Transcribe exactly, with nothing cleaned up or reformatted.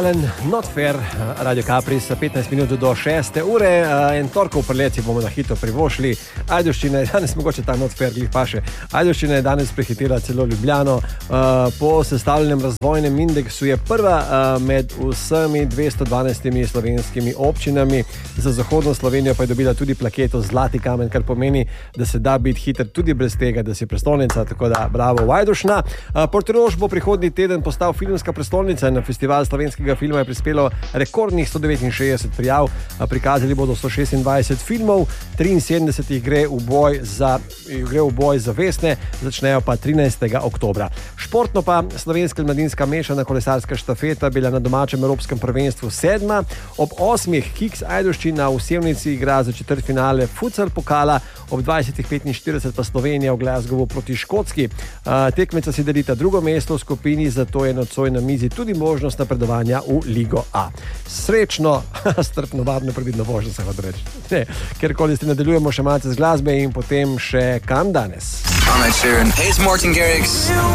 Allen, Not Fair, Radio Capris, petnajst minut do šeste ure, en torkov prelet si bomo na hitro privošli. Ajdovščina je danes, mogoče ta Not Fair glih paše, Ajdovščina je danes prehitela celo Ljubljano. Po sestavljenem razvojnem indeksu je prva med vsemi dvesto dvanajstimi slovenskimi občinami. Za zahodno Slovenijo pa je dobila tudi plaketo Zlati kamen, kar pomeni, da se da biti hiter tudi brez tega, da si prestolnica, tako da bravo Ajdovščina. Portorož bo prihodnji teden postal filmska prestolnica. Na festival slovenskega filma je prispelo rekordnih sto devetinšestdeset prijav. Prikazali bodo sto šestindvajset filmov, triinsedemdeset jih gre v boj za, gre v boj za Vesne, začnejo pa trinajstega oktobra. Športno pa slovenska mladinska mešana kolesarska štafeta bila na domačem evropskem prvenstvu sedma. Ob osmih Kiks Ajdovščina v Sevnici igra za četrtfinale futsal pokala, ob dvajsetih petinštirideset pa Slovenija v Glasgowu proti Škotski. Tekmeca si delita drugo mesto v skupini, zato je nocoj na mizi tudi možnost napredovanja v Ligo A. Srečno, strpno, varno, previdno vožnjo se hoče reči. Ne, kjerkoli ste, nadaljujemo še malce z glasbe in potem še kam danes.